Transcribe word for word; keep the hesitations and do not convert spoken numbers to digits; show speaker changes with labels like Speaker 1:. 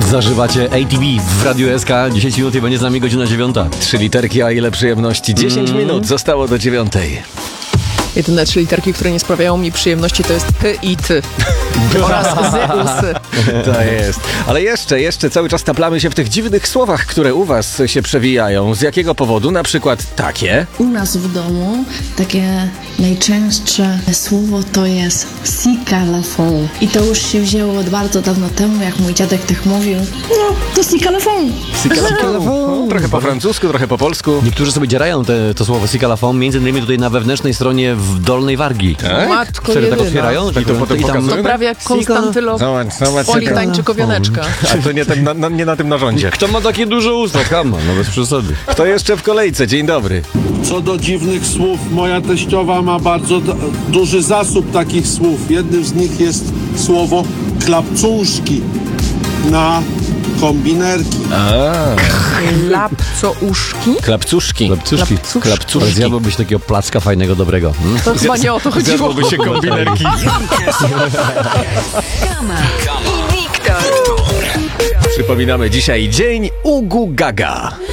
Speaker 1: Zażywacie A T V w Radiu S K. dziesięć minut i będzie z nami godzina dziewiąta.
Speaker 2: Trzy literki, a ile przyjemności. dziesięć mm. minut zostało do dziewiątej.
Speaker 3: Jedyne trzy literki, które nie sprawiają mi przyjemności, to jest P i T. Oraz Zeusy.
Speaker 2: To jest. Ale jeszcze, jeszcze cały czas taplamy się w tych dziwnych słowach, które u was się przewijają. Z jakiego powodu? Na przykład takie.
Speaker 4: U nas w domu takie najczęstsze słowo to jest sikalafon. I to już się wzięło od bardzo dawno temu, jak mój dziadek tak mówił. No, to sikalafon.
Speaker 2: Sikalafon. Trochę po francusku, trochę po polsku.
Speaker 1: Niektórzy sobie dzierają te, to słowo sikalafon, między innymi tutaj na wewnętrznej stronie w Dolnej Wargi.
Speaker 2: Tak?
Speaker 3: Matko
Speaker 1: Wtedy tak
Speaker 3: jedyna.
Speaker 1: otwierają, że
Speaker 2: I to potem
Speaker 1: i tam
Speaker 2: pokazują?
Speaker 3: To prawie jak Konstantylo
Speaker 2: Zobacz, zobacz.
Speaker 3: Poli tańczykowianeczka.
Speaker 2: A to nie, ten, na, na, nie na tym narządzie.
Speaker 1: Kto ma takie duże usta? Kama, no bez przesady.
Speaker 2: Kto jeszcze w kolejce? Dzień dobry.
Speaker 5: Co do dziwnych słów, moja teściowa ma bardzo d- duży zasób takich słów. Jednym z nich jest słowo klapcuszki na kombinerki.
Speaker 3: Klapcouszki?
Speaker 2: Klapcuszki.
Speaker 1: Klapcuszki.
Speaker 3: Klapcuszki.
Speaker 2: Klapcuszki.
Speaker 1: Zjadłobyś takiego placka fajnego, dobrego. Hmm?
Speaker 3: To chyba nie o to chodziło.
Speaker 2: Zjadłoby się kombinerki.
Speaker 6: Kama i Wiktor.
Speaker 2: Przypominamy dzisiaj Dzień Ugu Gaga.